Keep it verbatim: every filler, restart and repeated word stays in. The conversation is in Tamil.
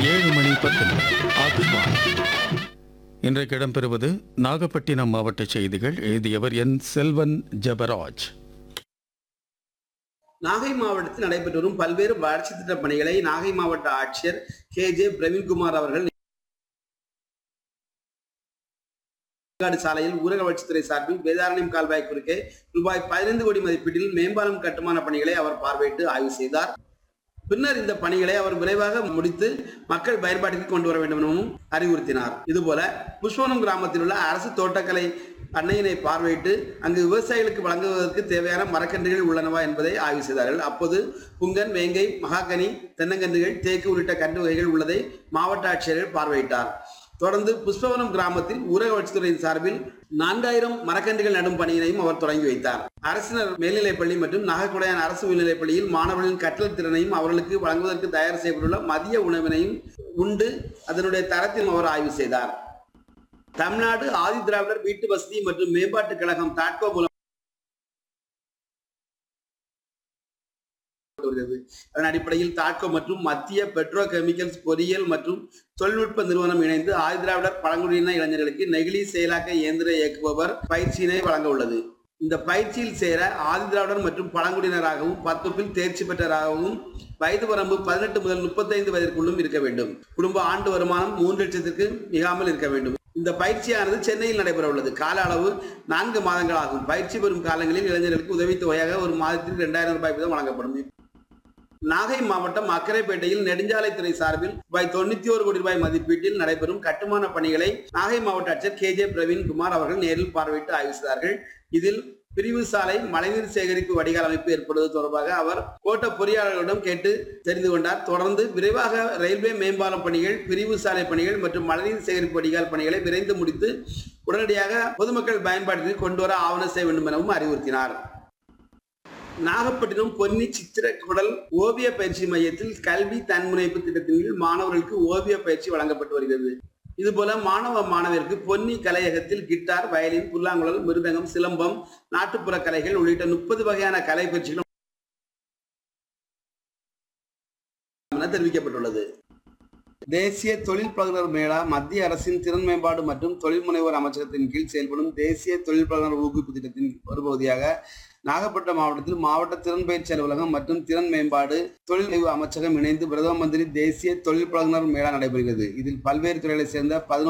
ஏழு மணி பத்து நிமிடம் ஆகுமான். இன்றைக்கு இடம்பெறுவது நாகப்பட்டினம் மாவட்ட செய்திகள். எழுதியவர் என் செல்வன் ஜபராஜ். நாகை மாவட்டத்தில் நடைபெற்று வரும் பல்வேறு வளர்ச்சி திட்ட பணிகளை நாகை மாவட்ட ஆட்சியர் கே ஜே பிரவீன்குமார் அவர்கள் சாலையில் ஊரக வளர்ச்சித்துறை சார்பில் வேதாரண்யம் கால்வாய் குறுக்கே ரூபாய் பதினைந்து கோடி மதிப்பீட்டில் மேம்பாலம் கட்டுமான பணிகளை அவர் பார்வையிட்டு ஆய்வு செய்தார். பின்னர் இந்த பணிகளை அவர் விரைவாக முடித்து மக்கள் பயன்பாட்டிற்கு கொண்டு வர வேண்டும் எனவும் அறிவுறுத்தினார். இதுபோல புஷ்பவனம் கிராமத்தில் உள்ள அரசு தோட்டக்கலை அன்னையினை பார்வையிட்டு அங்கு விவசாயிகளுக்கு வழங்குவதற்கு தேவையான மரக்கன்றுகள் உள்ளனவா என்பதை ஆய்வு செய்தார்கள். அப்போது புங்கன், வேங்கை, மகாகனி, தென்னங்கன்றுகள், தேக்கு உள்ளிட்ட கன்று வகைகள் உள்ளதை மாவட்ட ஆட்சியர்கள் பார்வையிட்டார். தொடர்ந்து புஷ்பவனம் கிராமத்தில் ஊரக வளர்ச்சித்துறையின் சார்பில் நான்காயிரம் மரக்கன்றுகள் நடும் பணியினையும் அவர் தொடங்கி வைத்தார். அரசினர் மேல்நிலைப்பள்ளி மற்றும் நாகக்குடையான் அரசு மேல்நிலைப்பள்ளியில் மாணவர்களின் கற்றல் திறனையும் அவர்களுக்கு வழங்குவதற்கு தயார் செய்யப்பட்டுள்ள மதிய உணவினையும் உண்டு அதனுடைய தரத்தையும் அவர் ஆய்வு செய்தார். தமிழ்நாடு ஆதி திராவிடர் வீட்டு வசதி மற்றும் மேம்பாட்டு கழகம் தாட்கோ மூலம் அதன் அடிப்படையில் தாட்கோ மற்றும் மத்திய பெட்ரோ கெமிக்கல்ஸ் பொறியியல் மற்றும் தொழில்நுட்ப நிறுவனம் இணைந்து ஆதி திராவிடர் பழங்குடியின இளைஞர்களுக்கு நெகிழி செயலாக்க இயந்திர இயக்குபவர் பயிற்சியினை வழங்க உள்ளது. இந்த பயிற்சியில் சேர ஆதி திராவிடர் மற்றும் பழங்குடியினராகவும் பத்துப்பில் தேர்ச்சி பெற்றவராகவும் வயது வரம்பு பதினெட்டு முதல் முப்பத்தி ஐந்து வயதிற்குள்ளும் இருக்க வேண்டும். குடும்ப ஆண்டு வருமானம் மூன்று லட்சத்திற்கு மிகாமல் இருக்க வேண்டும். இந்த பயிற்சியானது சென்னையில் நடைபெற உள்ளது. கால அளவு நான்கு மாதங்கள் ஆகும். பயிற்சி பெறும் காலங்களில் இளைஞர்களுக்கு உதவித்தொகையாக ஒரு மாதத்திற்கு இரண்டாயிரம் ரூபாய் வீதம் வழங்கப்படும். நாகை மாவட்டம் அக்கரைப்பேட்டையில் நெடுஞ்சாலைத்துறை சார்பில் ரூபாய் தொண்ணூத்தி ஒரு கோடி ரூபாய் மதிப்பீட்டில் நடைபெறும் கட்டுமான பணிகளை நாகை மாவட்ட ஆட்சியர் கே ஜே பிரவீன்குமார் அவர்கள் நேரில் பார்வையிட்டு ஆய்வு செய்தார்கள். இதில் பிரிவு சாலை மழைநீர் சேகரிப்பு வடிகால் அமைப்பு ஏற்படுவது தொடர்பாக அவர் கோட்ட பொறியாளர்களிடம் கேட்டு தெரிந்து கொண்டார். தொடர்ந்து விரைவாக ரயில்வே மேம்பாலம் பணிகள், பிரிவு சாலை பணிகள் மற்றும் மழைநீர் சேகரிப்பு வடிகால் பணிகளை விரைந்து முடித்து உடனடியாக பொதுமக்கள் பயன்பாட்டிற்கு கொண்டு வர ஆவணம் செய்ய வேண்டும் எனவும் அறிவுறுத்தினார். நாகப்பட்டினம் பொன்னி சித்திரக்குடல் ஓவிய பயிற்சி மையத்தில் கல்வி தன்முனைப்பு திட்டத்தின் கீழ் மாணவர்களுக்கு ஓவிய பயிற்சி வழங்கப்பட்டு வருகிறது. இதுபோல மாணவ மாணவியருக்கு பொன்னி கலையகத்தில் கிட்டார், வயலின், புல்லாங்குழல், மிருதங்கம், சிலம்பம், நாட்டுப்புற கலைகள் உள்ளிட்ட முப்பது வகையான கலை பயிற்சிகளும் தெரிவிக்கப்பட்டுள்ளது. தேசிய தொழில் பழகுனர் மேளா மத்திய அரசின் திறன் மேம்பாடு மற்றும் தொழில் முனைவோர் அமைச்சகத்தின் கீழ் செயல்படும் தேசிய தொழில் பழகுனர் ஊக்குவிப்பு திட்டத்தின் ஒரு பகுதியாக நாகப்பட்டினம் மாவட்டத்தில் மாவட்ட திறன் பயிற்சி அலுவலகம் மற்றும் திறன் மேம்பாடு தொழில் அமைச்சகம் இணைந்து பிரதம மந்திரி தேசிய தொழில் பழகுனர் மேளா நடைபெறுகிறது. இதில் பல்வேறு துறைகளை சேர்ந்த பதினொன்று